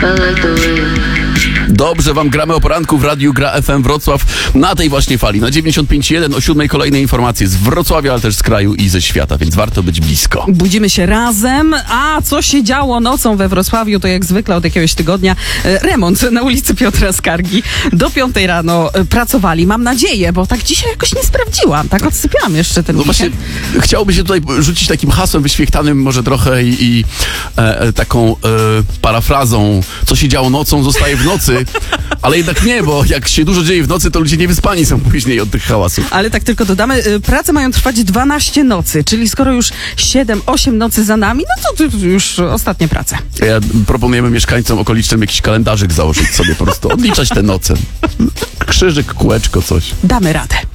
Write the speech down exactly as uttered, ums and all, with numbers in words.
Dobrze wam gramy o poranku w Radiu Gra F M Wrocław na tej właśnie fali. Na dziewięćdziesiąt pięć jeden o siódmej kolejne informacje z Wrocławia, ale też z kraju i ze świata, więc warto być blisko. Budzimy się razem, a co się działo nocą we Wrocławiu, to jak zwykle od jakiegoś tygodnia e, remont na ulicy Piotra Skargi. Do piątej rano e, pracowali, mam nadzieję, bo tak dzisiaj jakoś nie sprawdziłam, tak odsypiałam jeszcze ten No właśnie, weekend. chciałoby się tutaj rzucić takim hasłem wyświechtanym może trochę i, i e, taką e, parafrazą, co się działo nocą, zostaje w nocy, ale jednak nie, bo jak się dużo dzieje w nocy, to ludzie niewyspani są później od tych hałasów. Ale tak tylko dodamy, y, prace mają trwać dwanaście nocy, czyli skoro już siedem osiem nocy za nami, no to, to, to już ostatnie prace. Ja proponujemy mieszkańcom okolicznym jakiś kalendarzyk założyć sobie po prostu, odliczać te noce. Krzyżyk, kółeczko, coś. Damy radę.